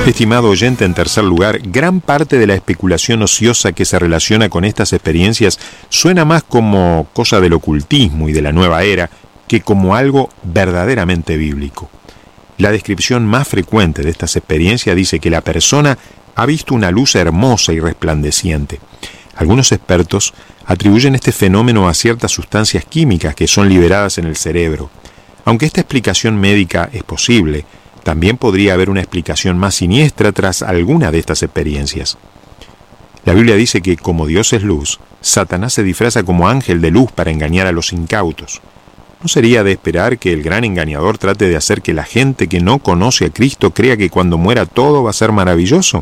Estimado oyente, en tercer lugar, gran parte de la especulación ociosa que se relaciona con estas experiencias suena más como cosa del ocultismo y de la nueva era que como algo verdaderamente bíblico. La descripción más frecuente de estas experiencias dice que la persona ha visto una luz hermosa y resplandeciente. Algunos expertos atribuyen este fenómeno a ciertas sustancias químicas que son liberadas en el cerebro. Aunque esta explicación médica es posible, también podría haber una explicación más siniestra tras alguna de estas experiencias. La Biblia dice que, como Dios es luz, Satanás se disfraza como ángel de luz para engañar a los incautos. ¿No sería de esperar que el gran engañador trate de hacer que la gente que no conoce a Cristo crea que cuando muera todo va a ser maravilloso?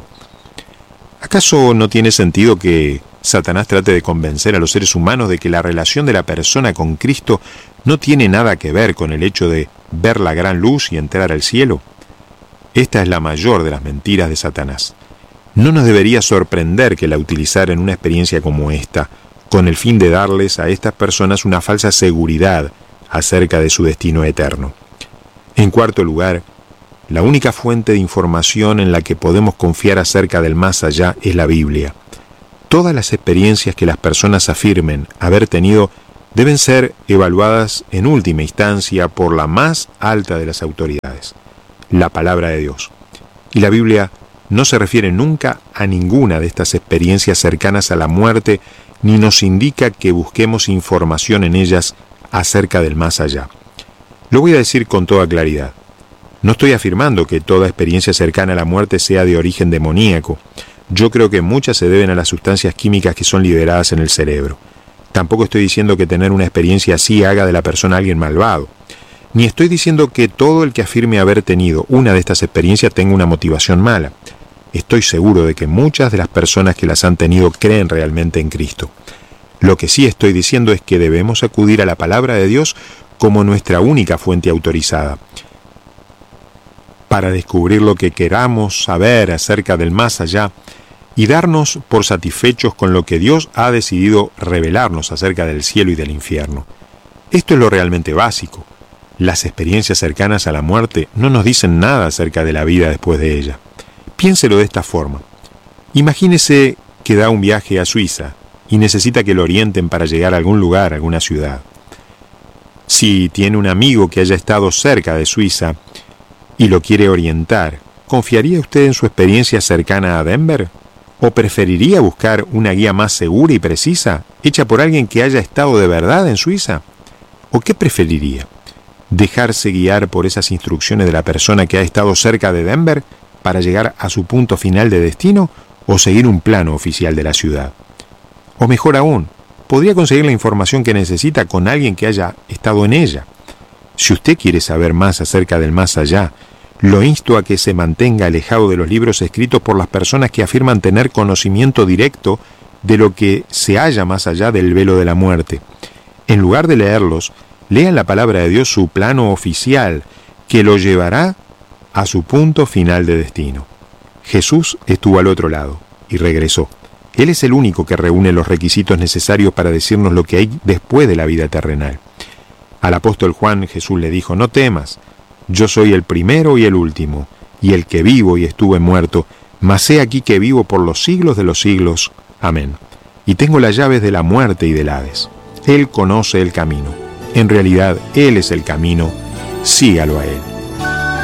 ¿Acaso no tiene sentido que Satanás trate de convencer a los seres humanos de que la relación de la persona con Cristo no tiene nada que ver con el hecho de ver la gran luz y entrar al cielo? Esta es la mayor de las mentiras de Satanás. No nos debería sorprender que la utilizara en una experiencia como esta, con el fin de darles a estas personas una falsa seguridad acerca de su destino eterno. En cuarto lugar, la única fuente de información en la que podemos confiar acerca del más allá es la Biblia. Todas las experiencias que las personas afirmen haber tenido deben ser evaluadas en última instancia por la más alta de las autoridades, la palabra de Dios. Y la Biblia no se refiere nunca a ninguna de estas experiencias cercanas a la muerte, ni nos indica que busquemos información en ellas acerca del más allá. Lo voy a decir con toda claridad. No estoy afirmando que toda experiencia cercana a la muerte sea de origen demoníaco. Yo creo que muchas se deben a las sustancias químicas que son liberadas en el cerebro. Tampoco estoy diciendo que tener una experiencia así haga de la persona alguien malvado. Ni estoy diciendo que todo el que afirme haber tenido una de estas experiencias tenga una motivación mala. Estoy seguro de que muchas de las personas que las han tenido creen realmente en Cristo. Lo que sí estoy diciendo es que debemos acudir a la palabra de Dios como nuestra única fuente autorizada, para descubrir lo que queramos saber acerca del más allá y darnos por satisfechos con lo que Dios ha decidido revelarnos acerca del cielo y del infierno. Esto es lo realmente básico. Las experiencias cercanas a la muerte no nos dicen nada acerca de la vida después de ella. Piénselo de esta forma. Imagínese que da un viaje a Suiza y necesita que lo orienten para llegar a algún lugar, a alguna ciudad. Si tiene un amigo que haya estado cerca de Suiza y lo quiere orientar, ¿confiaría usted en su experiencia cercana a Denver? ¿O preferiría buscar una guía más segura y precisa, hecha por alguien que haya estado de verdad en Suiza? ¿O qué preferiría? ¿Dejarse guiar por esas instrucciones de la persona que ha estado cerca de Denver para llegar a su punto final de destino, o seguir un plano oficial de la ciudad? O mejor aún, podría conseguir la información que necesita con alguien que haya estado en ella. Si usted quiere saber más acerca del más allá, lo insto a que se mantenga alejado de los libros escritos por las personas que afirman tener conocimiento directo de lo que se halla más allá del velo de la muerte. En lugar de leerlos, lea en la palabra de Dios su plano oficial, que lo llevará a su punto final de destino. Jesús estuvo al otro lado y regresó. Él es el único que reúne los requisitos necesarios para decirnos lo que hay después de la vida terrenal. Al apóstol Juan, Jesús le dijo: no temas, yo soy el primero y el último, y el que vivo y estuve muerto, mas he aquí que vivo por los siglos de los siglos. Amén. Y tengo las llaves de la muerte y del Hades. Él conoce el camino. En realidad, Él es el camino. Sígalo a Él.